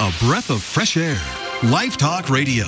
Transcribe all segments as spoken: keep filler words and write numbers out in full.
A breath of fresh air. Life Talk Radio.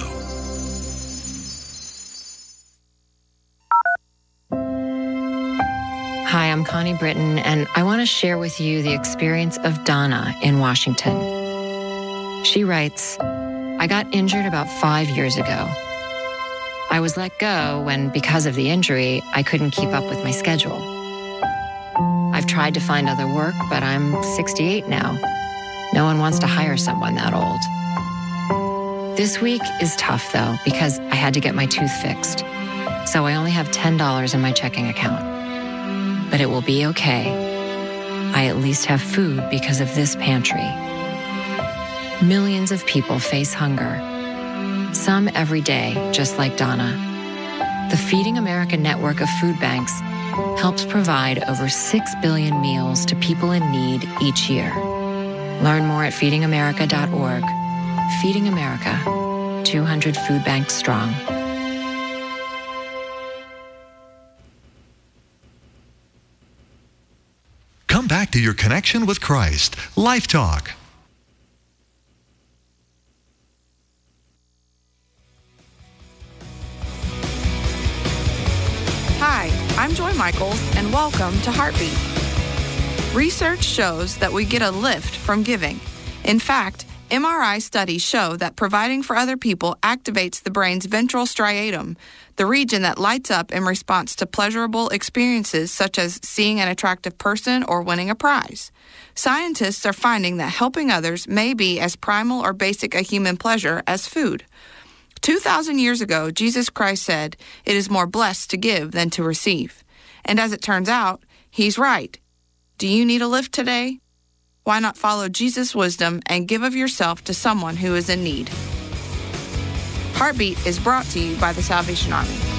Hi, I'm Connie Britton, and I want to share with you the experience of Donna in Washington. She writes, I got injured about five years ago. I was let go when, because of the injury, I couldn't keep up with my schedule. I've tried to find other work, but I'm sixty-eight now. No one wants to hire someone that old. This week is tough, though, because I had to get my tooth fixed. So I only have ten dollars in my checking account. But it will be okay. I at least have food because of this pantry. Millions of people face hunger. Some every day, just like Donna. The Feeding America network of food banks helps provide over six billion meals to people in need each year. Learn more at feeding america dot org. Feeding America, two hundred food banks strong. Come back to your connection with Christ. Life Talk. Hi, I'm Joy Michaels, and welcome to Heartbeat. Research shows that we get a lift from giving. In fact, M R I studies show that providing for other people activates the brain's ventral striatum, the region that lights up in response to pleasurable experiences such as seeing an attractive person or winning a prize. Scientists are finding that helping others may be as primal or basic a human pleasure as food. Two thousand years ago, Jesus Christ said, "It is more blessed to give than to receive." And as it turns out, he's right. Do you need a lift today? Why not follow Jesus' wisdom and give of yourself to someone who is in need? Heartbeat is brought to you by the Salvation Army.